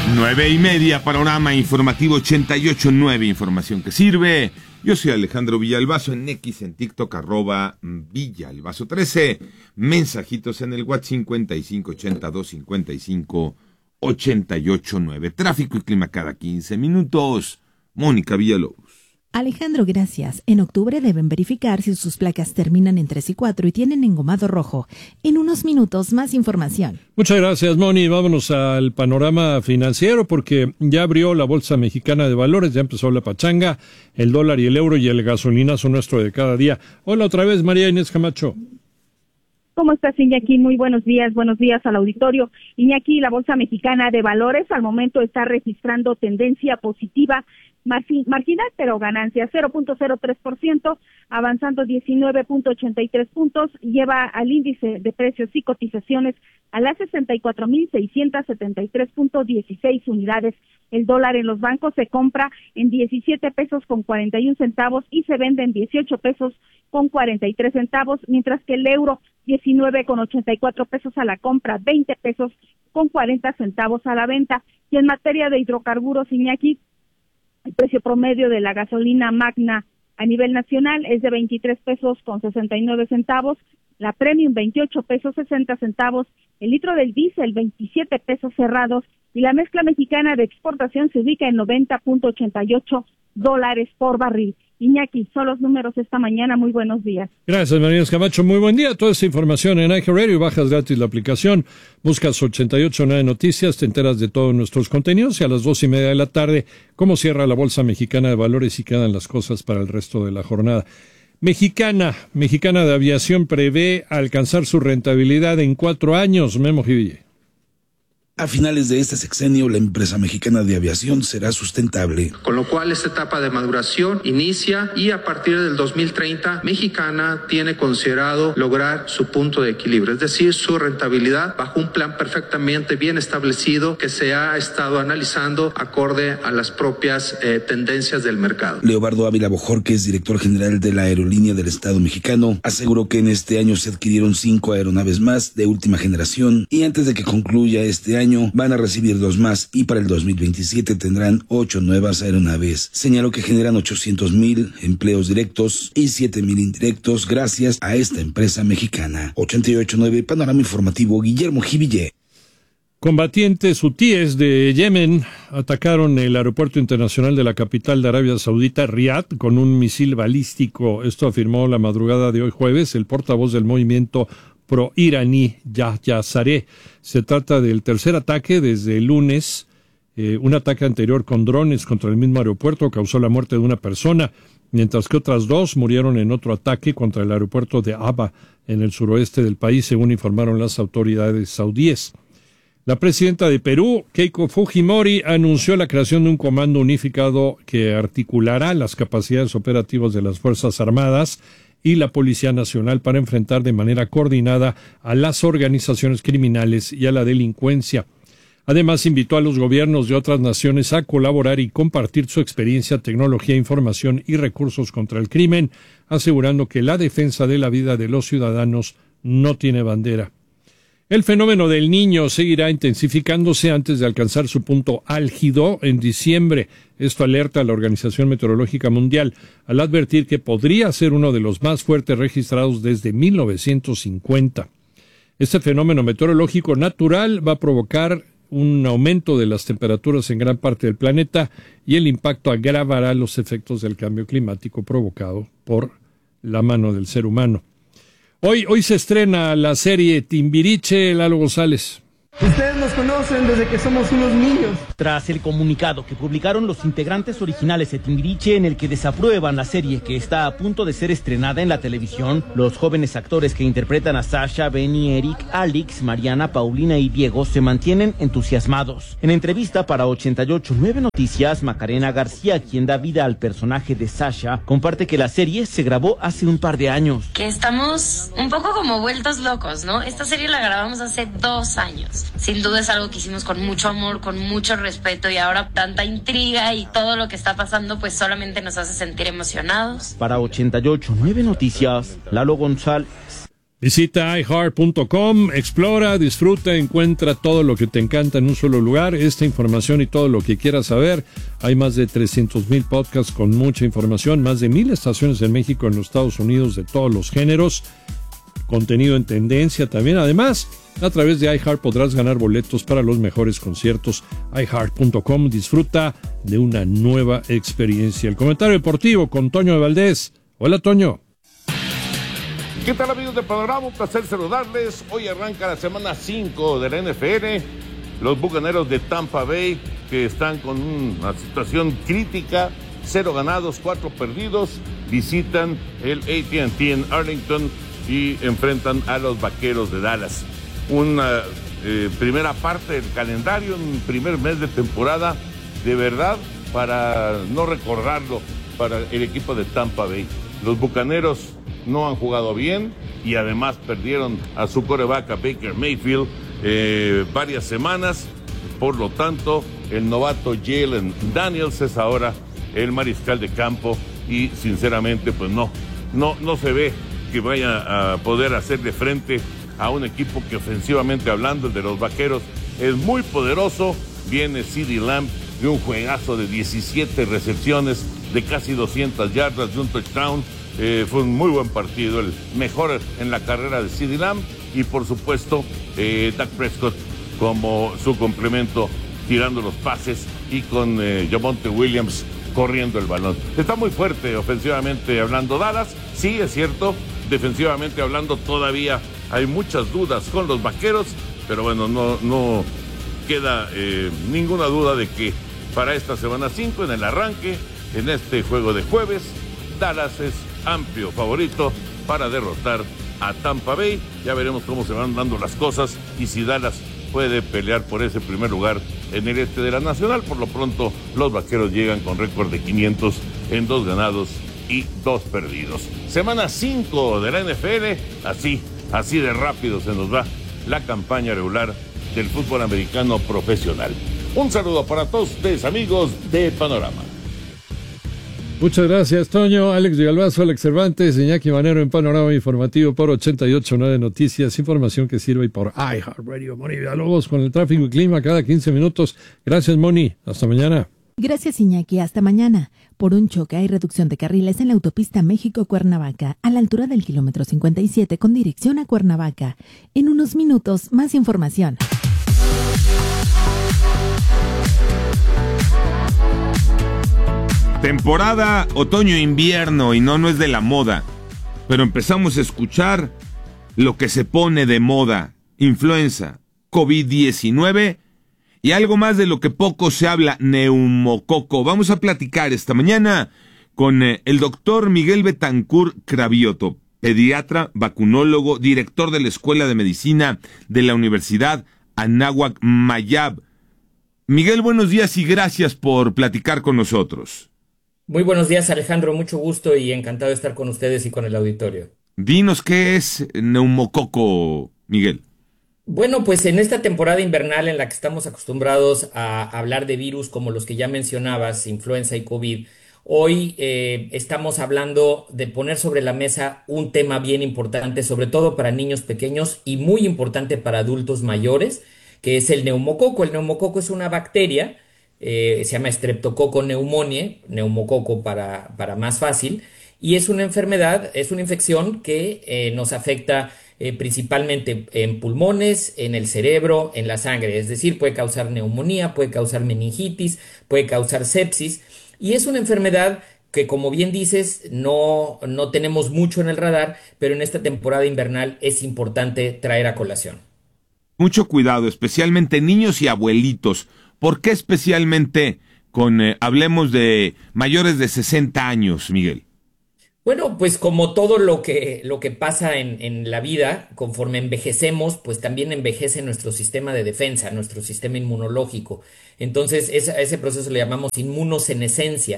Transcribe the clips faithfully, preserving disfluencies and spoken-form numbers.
Nueve y media, panorama informativo ochenta y ocho punto nueve, información que sirve. Yo soy Alejandro Villalbazo, en X, en TikTok, arroba Villalbazo trece. Mensajitos en el WhatsApp cincuenta y cinco ochenta y dos cincuenta y cinco ochenta y ocho nueve. Tráfico y clima cada quince minutos. Mónica Villalobos. Alejandro, gracias. En octubre deben verificar si sus placas terminan en tres y cuatro y tienen engomado rojo. En unos minutos, más información. Muchas gracias, Moni. Vámonos al panorama financiero porque ya abrió la Bolsa Mexicana de Valores, ya empezó la pachanga, el dólar y el euro y el gasolinazo nuestro de cada día. Hola otra vez, María Inés Camacho. ¿Cómo estás, Iñaki? Muy buenos días, buenos días al auditorio. Iñaki, la Bolsa Mexicana de Valores al momento está registrando tendencia positiva, marginal, pero ganancia cero punto cero tres por ciento, avanzando diecinueve punto ochenta y tres puntos, lleva al índice de precios y cotizaciones a las sesenta y cuatro mil seiscientos setenta y tres punto dieciséis unidades. El dólar en los bancos se compra en diecisiete pesos con cuarenta y un centavos y se vende en dieciocho pesos con cuarenta y tres centavos, mientras que el euro diecinueve con ochenta y cuatro pesos a la compra, veinte pesos con cuarenta centavos a la venta. Y en materia de hidrocarburos, Iñaki, el precio promedio de la gasolina magna a nivel nacional es de veintitrés pesos con sesenta y nueve centavos, la premium veintiocho pesos sesenta centavos, el litro del diésel veintisiete pesos cerrados y la mezcla mexicana de exportación se ubica en noventa punto ochenta y ocho dólares por barril. Iñaki, son los números esta mañana. Muy buenos días. Gracias, María Camacho. Muy buen día. Toda esta información en iHeartRadio. Bajas gratis la aplicación. Buscas ochenta y ocho punto nueve Noticias. Te enteras de todos nuestros contenidos. Y a las dos y media de la tarde, cómo cierra la Bolsa Mexicana de Valores y quedan las cosas para el resto de la jornada. Mexicana, Mexicana de Aviación prevé alcanzar su rentabilidad en cuatro años. Memo Jiville. A finales de este sexenio, la empresa mexicana de aviación será sustentable. Con lo cual, esta etapa de maduración inicia y a partir del dos mil treinta, Mexicana tiene considerado lograr su punto de equilibrio, es decir, su rentabilidad bajo un plan perfectamente bien establecido que se ha estado analizando acorde a las propias eh, tendencias del mercado. Leobardo Ávila Bojorquez, director general de la Aerolínea del Estado Mexicano, aseguró que en este año se adquirieron cinco aeronaves más de última generación y antes de que concluya este año van a recibir dos más y para el dos mil veintisiete tendrán ocho nuevas aeronaves. Señaló que generan ochocientos mil empleos directos y siete mil indirectos gracias a esta empresa mexicana. ochenta y ocho punto nueve Panorama Informativo, Guillermo Jiville. Combatientes hutíes de Yemen atacaron el aeropuerto internacional de la capital de Arabia Saudita, Riad, con un misil balístico. Esto afirmó la madrugada de hoy jueves el portavoz del movimiento pro-iraní Yahya Sareh. Se trata del tercer ataque desde el lunes. Eh, un ataque anterior con drones contra el mismo aeropuerto causó la muerte de una persona, mientras que otras dos murieron en otro ataque contra el aeropuerto de Aba, en el suroeste del país, según informaron las autoridades saudíes. La presidenta de Perú, Keiko Fujimori, anunció la creación de un comando unificado que articulará las capacidades operativas de las Fuerzas Armadas y la Policía Nacional para enfrentar de manera coordinada a las organizaciones criminales y a la delincuencia. Además, invitó a los gobiernos de otras naciones a colaborar y compartir su experiencia, tecnología, información y recursos contra el crimen, asegurando que la defensa de la vida de los ciudadanos no tiene bandera. El fenómeno del Niño seguirá intensificándose antes de alcanzar su punto álgido en diciembre. Esto alerta a la Organización Meteorológica Mundial al advertir que podría ser uno de los más fuertes registrados desde mil novecientos cincuenta. Este fenómeno meteorológico natural va a provocar un aumento de las temperaturas en gran parte del planeta y el impacto agravará los efectos del cambio climático provocado por la mano del ser humano. Hoy, hoy se estrena la serie Timbiriche. Lalo González. Ustedes nos conocen desde que somos unos niños. Tras el comunicado que publicaron los integrantes originales de Timbiriche en el que desaprueban la serie que está a punto de ser estrenada en la televisión, los jóvenes actores que interpretan a Sasha, Benny, Eric, Alex, Mariana, Paulina y Diego se mantienen entusiasmados. En entrevista para ochenta y ocho punto nueve Noticias, Macarena García, quien da vida al personaje de Sasha, comparte que la serie se grabó hace un par de años. Que estamos un poco como vueltos locos, ¿no? Esta serie la grabamos hace dos años. Sin duda es algo que hicimos con mucho amor, con mucho respeto y ahora tanta intriga y todo lo que está pasando pues solamente nos hace sentir emocionados. Para ochenta y ocho punto nueve Noticias, Lalo González. Visita i heart punto com, explora, disfruta, encuentra todo lo que te encanta en un solo lugar, esta información y todo lo que quieras saber. Hay más de trescientos mil podcasts con mucha información, más de mil estaciones en México, en los Estados Unidos de todos los géneros, contenido en tendencia también. Además, a través de iHeart podrás ganar boletos para los mejores conciertos. i heart punto com, disfruta de una nueva experiencia. El comentario deportivo con Toño de Valdés. Hola, Toño. ¿Qué tal, amigos de Panorama? Un placer saludarles. Hoy arranca la semana cinco de la N F L. Los Bucaneros de Tampa Bay, que están con una situación crítica, cero ganados, cuatro perdidos, visitan el A T and T en Arlington y enfrentan a los Vaqueros de Dallas. Una eh, primera parte del calendario, un primer mes de temporada, de verdad, para no recordarlo, para el equipo de Tampa Bay. Los Bucaneros no han jugado bien y además perdieron a su quarterback, a Baker Mayfield, eh, varias semanas. Por lo tanto, el novato Jalen Daniels es ahora el mariscal de campo y sinceramente pues no, no, no se ve que vaya a poder hacerle frente a un equipo que ofensivamente hablando, el de los Vaqueros, es muy poderoso. Viene CeeDee Lamb de un juegazo de diecisiete recepciones, de casi doscientas yardas, de un touchdown. Eh, fue un muy buen partido, el mejor en la carrera de CeeDee Lamb y por supuesto eh, Dak Prescott como su complemento tirando los pases y con eh, Javonte Williams corriendo el balón. Está muy fuerte ofensivamente hablando Dallas, sí es cierto, defensivamente hablando todavía hay muchas dudas con los Vaqueros, pero bueno, no, no queda eh, ninguna duda de que para esta semana cinco en el arranque, en este juego de jueves, Dallas es amplio favorito para derrotar a Tampa Bay. Ya veremos cómo se van dando las cosas y si Dallas puede pelear por ese primer lugar en el este de la Nacional. Por lo pronto, los Vaqueros llegan con récord de quinientos en dos ganados y dos perdidos. Semana cinco de la N F L, así, así de rápido se nos va la campaña regular del fútbol americano profesional. Un saludo para todos ustedes, amigos de Panorama. Muchas gracias, Toño. Alex Villalbazo, Alex Cervantes, Iñaki Manero en Panorama Informativo por ochenta y ocho punto nueve Noticias, información que sirve y por iHeartRadio. Moni Villalobos con el tráfico y clima cada quince minutos. Gracias, Moni. Hasta mañana. Gracias, Iñaki. Hasta mañana. Por un choque hay reducción de carriles en la autopista México-Cuernavaca, a la altura del kilómetro cincuenta y siete con dirección a Cuernavaca. En unos minutos, más información. Temporada otoño-invierno y no, no es de la moda, pero empezamos a escuchar lo que se pone de moda, influenza, COVID diecinueve y algo más de lo que poco se habla, neumococo. Vamos a platicar esta mañana con eh, el doctor Miguel Betancourt Cravioto, pediatra, vacunólogo, director de la Escuela de Medicina de la Universidad Anáhuac Mayab. Miguel, buenos días y gracias por platicar con nosotros. Muy buenos días, Alejandro, mucho gusto y encantado de estar con ustedes y con el auditorio. Dinos, ¿qué es neumococo, Miguel? Bueno, pues en esta temporada invernal en la que estamos acostumbrados a hablar de virus como los que ya mencionabas, influenza y COVID, hoy eh, estamos hablando de poner sobre la mesa un tema bien importante, sobre todo para niños pequeños y muy importante para adultos mayores, que es el neumococo. El neumococo es una bacteria, Eh, se llama Streptococcus pneumoniae, neumococo para, para más fácil, y es una enfermedad, es una infección que eh, nos afecta eh, principalmente en pulmones, en el cerebro, en la sangre, es decir, puede causar neumonía, puede causar meningitis, puede causar sepsis, y es una enfermedad que, como bien dices, no, no tenemos mucho en el radar, pero en esta temporada invernal es importante traer a colación. Mucho cuidado, especialmente niños y abuelitos. ¿Por qué especialmente con, eh, hablemos de mayores de sesenta años, Miguel? Bueno, pues como todo lo que, lo que pasa en, en la vida, conforme envejecemos, pues también envejece nuestro sistema de defensa, nuestro sistema inmunológico. Entonces, ese, a ese proceso le llamamos inmunosenescencia.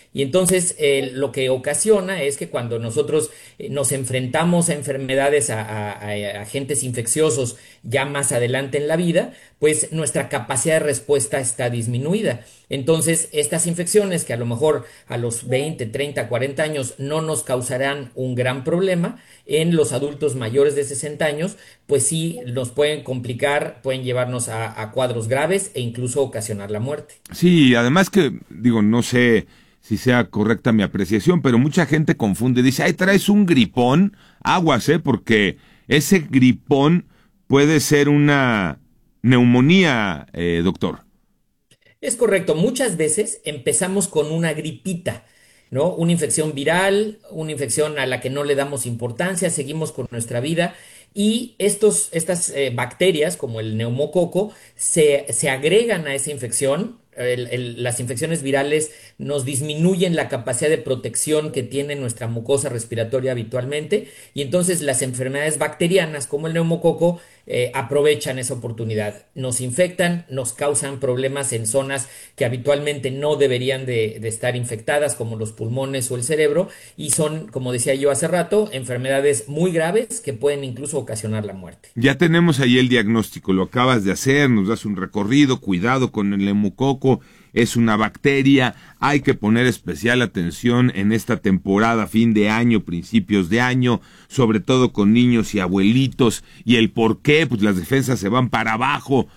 Y entonces eh, lo que ocasiona es que cuando nosotros eh, nos enfrentamos a enfermedades, a, a, a agentes infecciosos ya más adelante en la vida, pues nuestra capacidad de respuesta está disminuida. Entonces, estas infecciones que a lo mejor a los veinte, treinta, cuarenta años no nos causarán un gran problema, en los adultos mayores de sesenta años, pues sí nos pueden complicar, pueden llevarnos a, a cuadros graves e incluso ocasionar la muerte. Sí, además que, digo, no sé si sea correcta mi apreciación, pero mucha gente confunde, dice, ay, traes un gripón, aguas, ¿eh? Porque ese gripón puede ser una neumonía, eh, doctor. Es correcto, muchas veces empezamos con una gripita, ¿no? Una infección viral, una infección a la que no le damos importancia, seguimos con nuestra vida y estos, estas eh, bacterias, como el neumococo, se, se agregan a esa infección. El, el, las infecciones virales nos disminuyen la capacidad de protección que tiene nuestra mucosa respiratoria habitualmente y entonces las enfermedades bacterianas como el neumococo eh, aprovechan esa oportunidad, nos infectan, nos causan problemas en zonas que habitualmente no deberían de, de estar infectadas como los pulmones o el cerebro y son, como decía yo hace rato, enfermedades muy graves que pueden incluso ocasionar la muerte. Ya tenemos ahí el diagnóstico, lo acabas de hacer, nos das un recorrido, cuidado con el neumococo. Es una bacteria, hay que poner especial atención en esta temporada, fin de año, principios de año, sobre todo con niños y abuelitos, y el por qué, pues las defensas se van para abajo.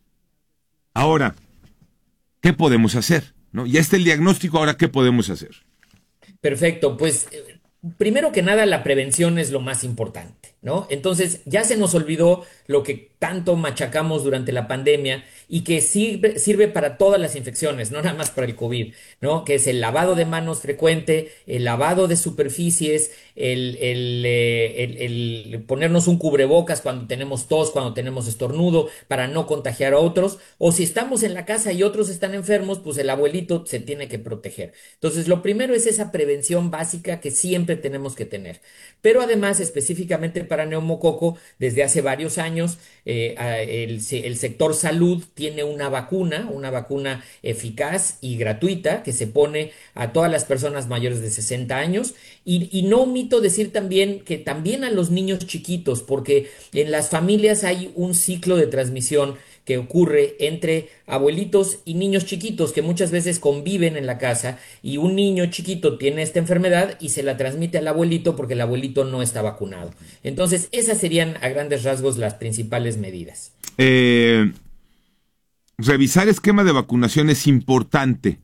Ahora, ¿qué podemos hacer? ¿No? Ya está el diagnóstico, ahora, ¿qué podemos hacer? Perfecto, pues primero que nada la prevención es lo más importante, ¿no? Entonces ya se nos olvidó lo que tanto machacamos durante la pandemia y que sirve, sirve para todas las infecciones, no nada más para el COVID, ¿no? Que es el lavado de manos frecuente, el lavado de superficies, el, el, eh, el, el ponernos un cubrebocas cuando tenemos tos, cuando tenemos estornudo, para no contagiar a otros, o si estamos en la casa y otros están enfermos, pues el abuelito se tiene que proteger. Entonces lo primero es esa prevención básica que siempre tenemos que tener. Pero además, específicamente para neumococo, desde hace varios años, eh, el, el sector salud tiene una vacuna, una vacuna eficaz y gratuita que se pone a todas las personas mayores de sesenta años y, y no omito decir también que también a los niños chiquitos, porque en las familias hay un ciclo de transmisión que ocurre entre abuelitos y niños chiquitos que muchas veces conviven en la casa y un niño chiquito tiene esta enfermedad y se la transmite al abuelito porque el abuelito no está vacunado. Entonces, esas serían a grandes rasgos las principales medidas. Eh, revisar esquema de vacunación es importante.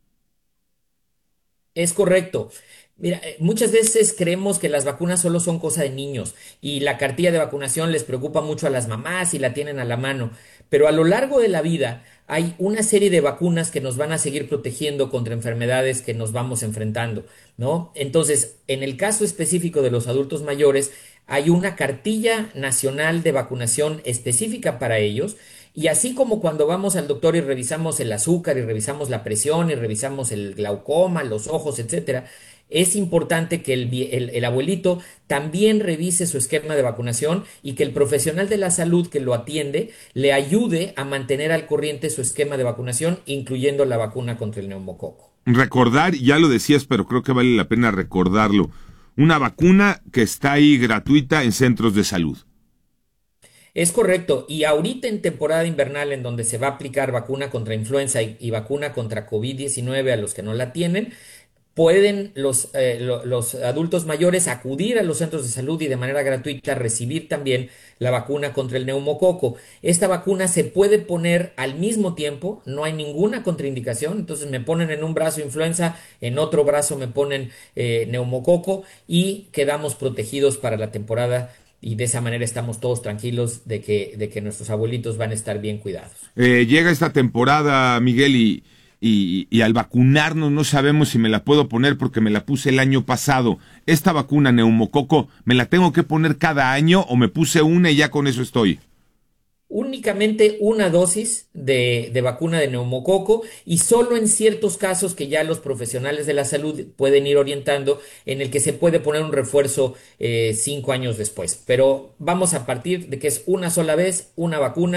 Es correcto. Mira, muchas veces creemos que las vacunas solo son cosa de niños y la cartilla de vacunación les preocupa mucho a las mamás y la tienen a la mano, pero a lo largo de la vida hay una serie de vacunas que nos van a seguir protegiendo contra enfermedades que nos vamos enfrentando, ¿no? Entonces, en el caso específico de los adultos mayores, hay una cartilla nacional de vacunación específica para ellos. Y así como cuando vamos al doctor y revisamos el azúcar y revisamos la presión y revisamos el glaucoma, los ojos, etcétera, es importante que el, el, el abuelito también revise su esquema de vacunación y que el profesional de la salud que lo atiende le ayude a mantener al corriente su esquema de vacunación, incluyendo la vacuna contra el neumococo. Recordar, ya lo decías, pero creo que vale la pena recordarlo, una vacuna que está ahí gratuita en centros de salud. Es correcto, y ahorita en temporada invernal en donde se va a aplicar vacuna contra influenza y, y vacuna contra COVID diecinueve a los que no la tienen, pueden los, eh, lo, los adultos mayores acudir a los centros de salud y de manera gratuita recibir también la vacuna contra el neumococo. Esta vacuna se puede poner al mismo tiempo, no hay ninguna contraindicación, entonces me ponen en un brazo influenza, en otro brazo me ponen eh, neumococo y quedamos protegidos para la temporada. Y de esa manera estamos todos tranquilos de que, de que nuestros abuelitos van a estar bien cuidados. Eh, llega esta temporada, Miguel, y, y, y al vacunarnos no sabemos si me la puedo poner porque me la puse el año pasado. ¿Esta vacuna neumococo me la tengo que poner cada año o me puse una y ya con eso estoy? Únicamente una dosis de, de vacuna de neumococo y solo en ciertos casos que ya los profesionales de la salud pueden ir orientando en el que se puede poner un refuerzo eh, cinco años después. Pero vamos a partir de que es una sola vez, una vacuna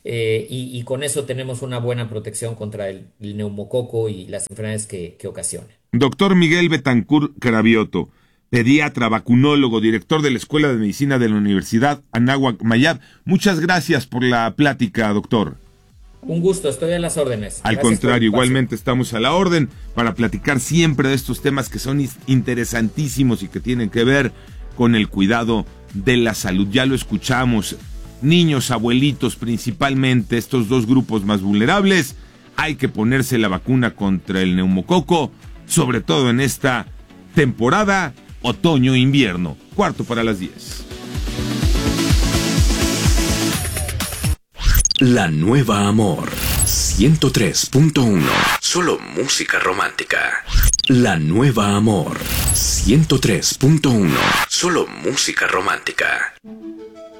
eh, y, y con eso tenemos una buena protección contra el, el neumococo y las enfermedades que, que ocasionan. Doctor Miguel Betancourt Cravioto, pediatra, vacunólogo, director de la Escuela de Medicina de la Universidad Anáhuac Mayab. Muchas gracias por la plática, doctor. Un gusto, estoy a las órdenes. Al Gracias contrario, igualmente estamos a la orden para platicar siempre de estos temas que son interesantísimos y que tienen que ver con el cuidado de la salud. Ya lo escuchamos, niños, abuelitos principalmente, estos dos grupos más vulnerables. Hay que ponerse la vacuna contra el neumococo, sobre todo en esta temporada otoño-invierno. Cuarto para las diez. La Nueva Amor ciento tres punto uno. Solo música romántica. La Nueva Amor ciento tres punto uno. Solo música romántica.